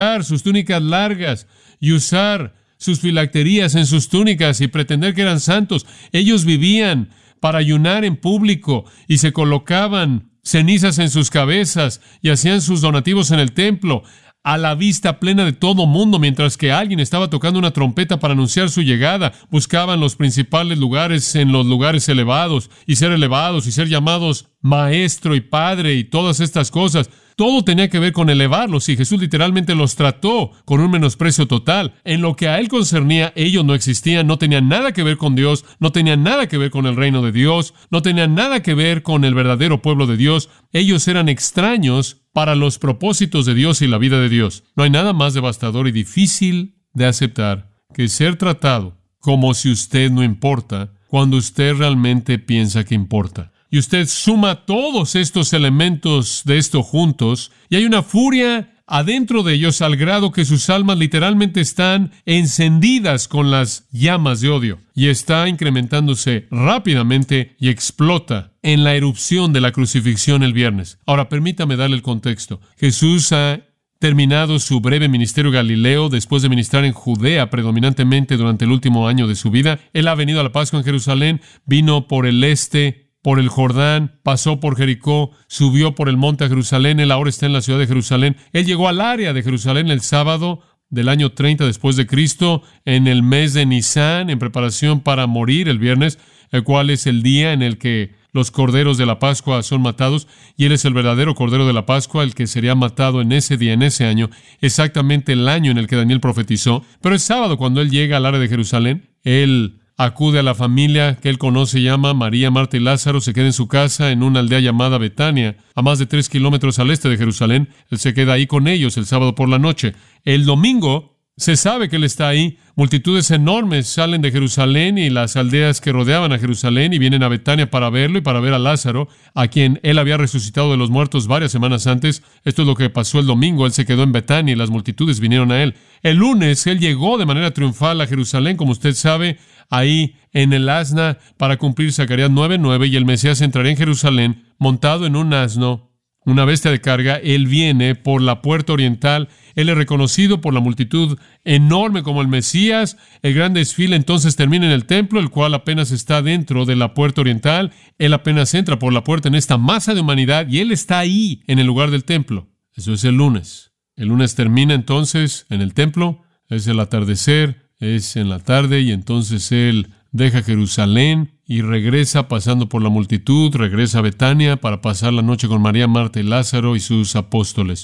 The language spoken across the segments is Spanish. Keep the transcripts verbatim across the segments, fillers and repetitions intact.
sus túnicas largas y usar sus filacterías en sus túnicas y pretender que eran santos. Ellos vivían para ayunar en público y se colocaban cenizas en sus cabezas y hacían sus donativos en el templo a la vista plena de todo mundo, mientras que alguien estaba tocando una trompeta para anunciar su llegada. Buscaban los principales lugares en los lugares elevados y ser elevados y ser llamados maestro y padre y todas estas cosas. Todo tenía que ver con elevarlos y Jesús literalmente los trató con un menosprecio total. En lo que a él concernía, ellos no existían, no tenían nada que ver con Dios, no tenían nada que ver con el reino de Dios, no tenían nada que ver con el verdadero pueblo de Dios. Ellos eran extraños para los propósitos de Dios y la vida de Dios. No hay nada más devastador y difícil de aceptar que ser tratado como si usted no importa, cuando usted realmente piensa que importa. Y usted suma todos estos elementos de esto juntos, y hay una furia adentro de ellos al grado que sus almas literalmente están encendidas con las llamas de odio, y está incrementándose rápidamente y explota en la erupción de la crucifixión el viernes. Ahora, permítame darle el contexto. Jesús ha terminado su breve ministerio galileo después de ministrar en Judea predominantemente durante el último año de su vida. Él ha venido a la Pascua en Jerusalén, vino por el este, por el Jordán, pasó por Jericó, subió por el monte a Jerusalén. Él ahora está en la ciudad de Jerusalén. Él llegó al área de Jerusalén el sábado del año treinta después de Cristo, en el mes de Nisán, en preparación para morir el viernes, el cual es el día en el que los corderos de la Pascua son matados, y Él es el verdadero cordero de la Pascua, el que sería matado en ese día, en ese año, exactamente el año en el que Daniel profetizó. Pero es sábado cuando Él llega al área de Jerusalén. Él acude a la familia que él conoce, llama María, Marta y Lázaro, se queda en su casa en una aldea llamada Betania, a más de tres kilómetros al este de Jerusalén. Él se queda ahí con ellos el sábado por la noche. El domingo se sabe que él está ahí. Multitudes enormes salen de Jerusalén y las aldeas que rodeaban a Jerusalén y vienen a Betania para verlo y para ver a Lázaro, a quien él había resucitado de los muertos varias semanas antes. Esto es lo que pasó el domingo. Él se quedó en Betania y las multitudes vinieron a él. El lunes él llegó de manera triunfal a Jerusalén, como usted sabe, ahí en el asna para cumplir Zacarías nueve nueve, y el Mesías entraría en Jerusalén montado en un asno, una bestia de carga. Él viene por la puerta oriental. Él es reconocido por la multitud enorme como el Mesías. El gran desfile entonces termina en el templo, el cual apenas está dentro de la puerta oriental. Él apenas entra por la puerta en esta masa de humanidad, y Él está ahí en el lugar del templo. Eso es el lunes. El lunes termina entonces en el templo. Es el atardecer, es en la tarde, y entonces Él deja Jerusalén y regresa pasando por la multitud, regresa a Betania para pasar la noche con María, Marta y Lázaro y sus apóstoles.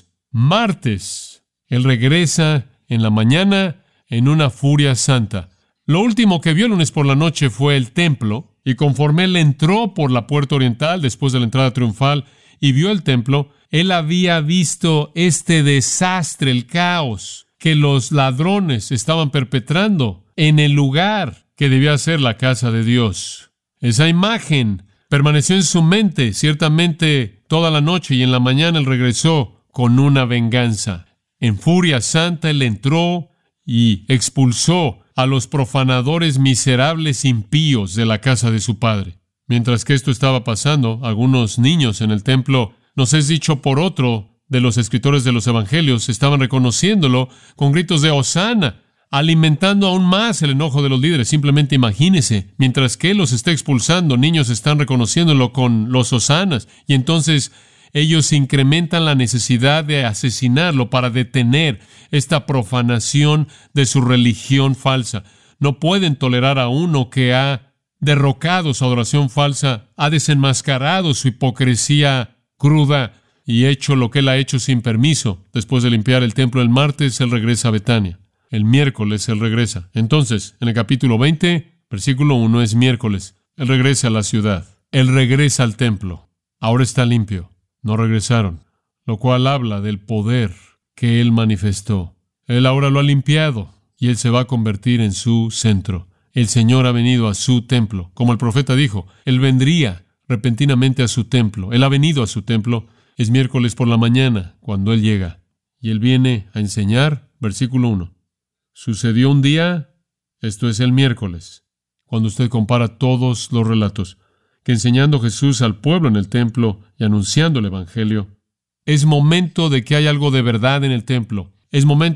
Martes, Él regresa en la mañana en una furia santa. Lo último que vio el lunes por la noche fue el templo, y conforme Él entró por la puerta oriental después de la entrada triunfal y vio el templo, Él había visto este desastre, el caos que los ladrones estaban perpetrando en el lugar que debía ser la casa de Dios. Esa imagen permaneció en su mente ciertamente toda la noche, y en la mañana Él regresó con una venganza. En furia santa Él entró y expulsó a los profanadores miserables impíos de la casa de su padre. Mientras que esto estaba pasando, algunos niños en el templo, nos es dicho por otro de los escritores de los evangelios, estaban reconociéndolo con gritos de Hosana, alimentando aún más el enojo de los líderes. Simplemente imagínese, mientras que Él los está expulsando, niños están reconociéndolo con los hosanas, y entonces ellos incrementan la necesidad de asesinarlo para detener esta profanación de su religión falsa. No pueden tolerar a uno que ha derrocado su adoración falsa, ha desenmascarado su hipocresía cruda y hecho lo que Él ha hecho sin permiso. Después de limpiar el templo el martes, Él regresa a Betania. El miércoles Él regresa. Entonces, en el capítulo veinte, versículo uno, es miércoles. Él regresa a la ciudad. Él regresa al templo. Ahora está limpio. No regresaron, lo cual habla del poder que Él manifestó. Él ahora lo ha limpiado, y Él se va a convertir en su centro. El Señor ha venido a su templo. Como el profeta dijo, Él vendría repentinamente a su templo. Él ha venido a su templo. Es miércoles por la mañana cuando Él llega, y Él viene a enseñar. Versículo uno. Sucedió un día, esto es el miércoles, cuando usted compara todos los relatos, que enseñando Jesús al pueblo en el templo y anunciando el evangelio, es momento de que hay algo de verdad en el templo. Es momento